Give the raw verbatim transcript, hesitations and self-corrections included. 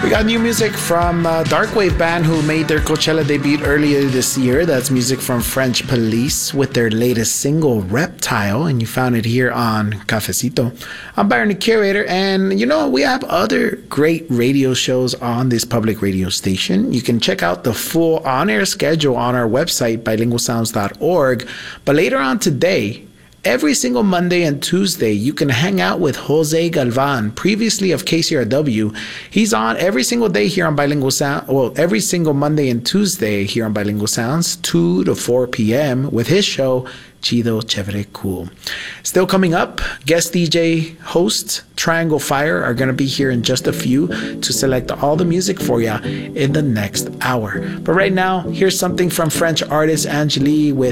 We got new music from uh, Darkwave Band, who made their Coachella debut earlier this year. That's music from French Police with their latest single, Reptile, and you found it here on Cafecito. I'm Byron the Curator, and you know, we have other great radio shows on this public radio station. You can check out the full on-air schedule on our website, bilingual sounds dot org. But later on today, every single Monday and Tuesday, you can hang out with Jose Galvan, previously of K C R W. He's on every single day here on Bilingual Sound. Well, every single Monday and Tuesday here on Bilingual Sounds, two to four p.m. with his show, Chido Chévere Cool. Still coming up, guest D J host Triangle Fire are going to be here in just a few to select all the music for you in the next hour. But right now, here's something from French artist Angélie with